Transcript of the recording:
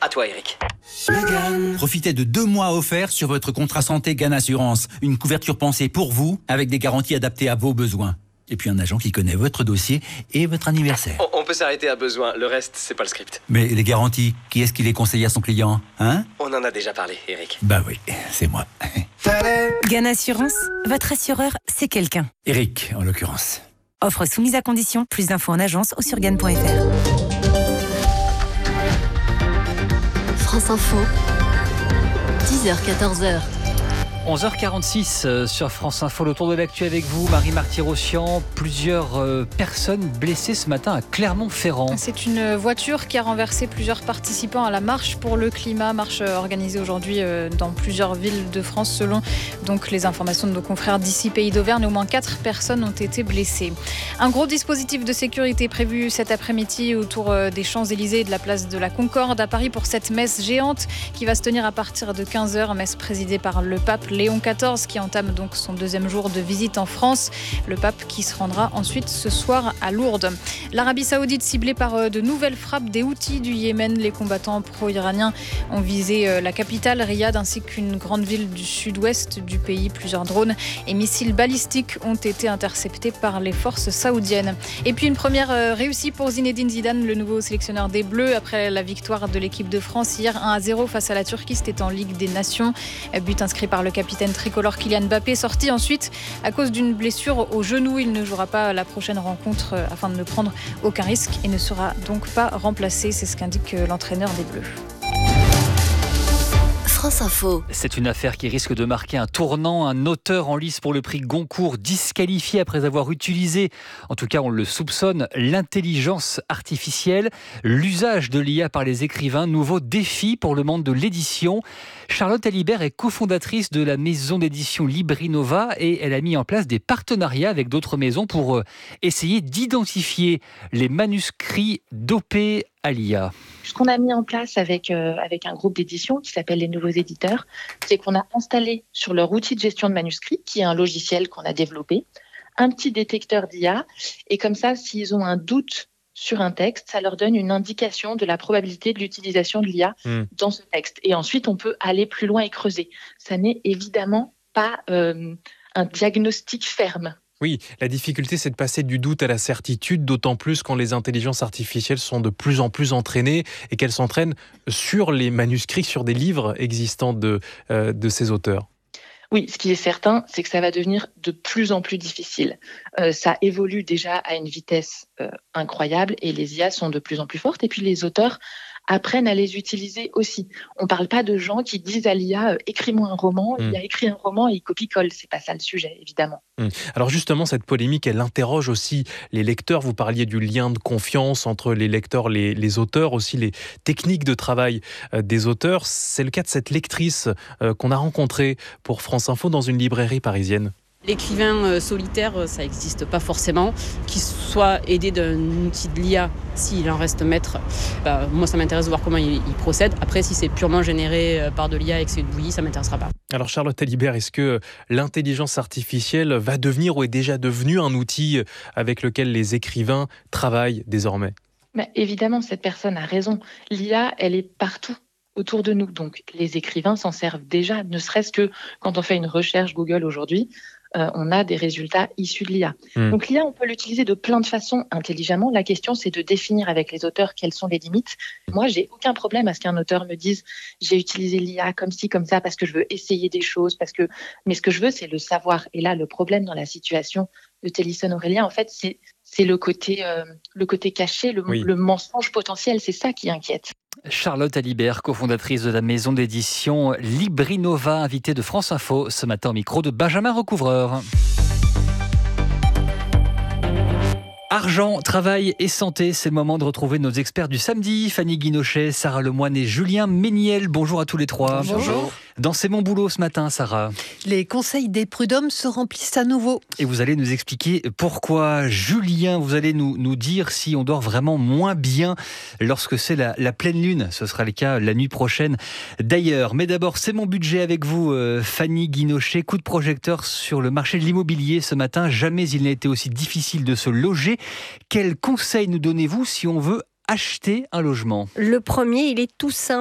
À toi, Eric. Profitez de 2 mois offerts sur votre contrat santé GAN Assurance. Une couverture pensée pour vous, avec des garanties adaptées à vos besoins. Et puis un agent qui connaît votre dossier et votre anniversaire. On peut s'arrêter à besoin, le reste, c'est pas le script. Mais les garanties, qui est-ce qui les conseille à son client, hein? On en a déjà parlé, Eric. Bah oui, c'est moi. GAN Assurance, votre assureur, c'est quelqu'un. Eric, en l'occurrence. Offre soumise à condition, plus d'infos en agence ou sur GAN.fr. France Info, 10h-14h. 11h46 sur France Info, le tour de l'actu avec vous, Marie Marty-Rossian. Plusieurs personnes blessées ce matin à Clermont-Ferrand. C'est une voiture qui a renversé plusieurs participants à la marche pour le climat, marche organisée aujourd'hui dans plusieurs villes de France selon donc les informations de nos confrères d'ici Pays d'Auvergne. Au moins 4 personnes ont été blessées. Un gros dispositif de sécurité prévu cet après-midi autour des Champs-Élysées et de la place de la Concorde à Paris pour cette messe géante qui va se tenir à partir de 15h, messe présidée par le pape Léon XIV qui entame donc son 2e jour de visite en France. Le pape qui se rendra ensuite ce soir à Lourdes. L'Arabie Saoudite ciblée par de nouvelles frappes des Houthis du Yémen. Les combattants pro-iraniens ont visé la capitale Riyad ainsi qu'une grande ville du sud-ouest du pays. Plusieurs drones et missiles balistiques ont été interceptés par les forces saoudiennes. Et puis une première réussie pour Zinedine Zidane, le nouveau sélectionneur des Bleus après la victoire de l'équipe de France hier 1-0 face à la Turquie. C'était en Ligue des Nations. But inscrit par le capitaine tricolore Kylian Mbappé, sorti ensuite à cause d'une blessure au genou. Il ne jouera pas la prochaine rencontre afin de ne prendre aucun risque et ne sera donc pas remplacé. C'est ce qu'indique l'entraîneur des Bleus. France Info. C'est une affaire qui risque de marquer un tournant. Un auteur en lice pour le prix Goncourt disqualifié après avoir utilisé, en tout cas on le soupçonne, l'intelligence artificielle. L'usage de l'IA par les écrivains, nouveau défi pour le monde de l'édition. Charlotte Alibert est cofondatrice de la maison d'édition Librinova et elle a mis en place des partenariats avec d'autres maisons pour essayer d'identifier les manuscrits dopés à l'IA. Ce qu'on a mis en place avec un groupe d'édition qui s'appelle les Nouveaux Éditeurs, c'est qu'on a installé sur leur outil de gestion de manuscrits, qui est un logiciel qu'on a développé, un petit détecteur d'IA. Et comme ça, s'ils ont un doute sur un texte, ça leur donne une indication de la probabilité de l'utilisation de l'IA dans ce texte. Et ensuite, on peut aller plus loin et creuser. Ça n'est évidemment pas un diagnostic ferme. Oui, la difficulté, c'est de passer du doute à la certitude, d'autant plus quand les intelligences artificielles sont de plus en plus entraînées et qu'elles s'entraînent sur les manuscrits, sur des livres existants de ces auteurs. Oui, ce qui est certain, c'est que ça va devenir de plus en plus difficile. Ça évolue déjà à une vitesse incroyable et les IA sont de plus en plus fortes. Et puis les auteurs apprennent à les utiliser aussi. On ne parle pas de gens qui disent à l'IA « écris-moi un roman », l'IA écrit un roman et il copie-colle. C'est pas ça le sujet, évidemment. Alors justement, cette polémique, elle interroge aussi les lecteurs. Vous parliez du lien de confiance entre les lecteurs, les auteurs, aussi les techniques de travail des auteurs. C'est le cas de cette lectrice qu'on a rencontrée pour France Info dans une librairie parisienne. L'écrivain solitaire, ça n'existe pas forcément. Qu'il soit aidé d'un outil de l'IA, s'il en reste maître, moi ça m'intéresse de voir comment il procède. Après, si c'est purement généré par de l'IA et que c'est une bouillie, ça ne m'intéressera pas. Alors Charlotte Alibert, est-ce que l'intelligence artificielle va devenir ou est déjà devenue un outil avec lequel les écrivains travaillent désormais ? Mais évidemment, cette personne a raison. L'IA, elle est partout autour de nous. Donc les écrivains s'en servent déjà, ne serait-ce que quand on fait une recherche Google aujourd'hui, on a des résultats issus de l'IA. Donc l'IA, on peut l'utiliser de plein de façons intelligemment. La question, c'est de définir avec les auteurs quelles sont les limites. Moi, j'ai aucun problème à ce qu'un auteur me dise « j'ai utilisé l'IA comme ci, comme ça, parce que je veux essayer des choses, mais ce que je veux, c'est le savoir ». Et là, le problème dans la situation de Télisson Aurélien, en fait, c'est le côté caché, le mensonge potentiel. C'est ça qui inquiète. Charlotte Alibert, cofondatrice de la maison d'édition Librinova, invitée de France Info ce matin au micro de Benjamin Recouvreur. Argent, travail et santé, c'est le moment de retrouver nos experts du samedi. Fanny Guinochet, Sarah Lemoine et Julien Méniel. Bonjour à tous les trois. Bonjour. Dans C'est mon boulot ce matin, Sarah. Les conseils des prud'hommes se remplissent à nouveau. Et vous allez nous expliquer pourquoi. Julien, vous allez nous dire si on dort vraiment moins bien lorsque c'est la pleine lune. Ce sera le cas la nuit prochaine d'ailleurs. Mais d'abord, c'est mon budget avec vous, Fanny Guinochet. Coup de projecteur sur le marché de l'immobilier ce matin. Jamais il n'a été aussi difficile de se loger. Quels conseils nous donnez-vous si on veut acheter un logement ? Le premier, il est tout simple.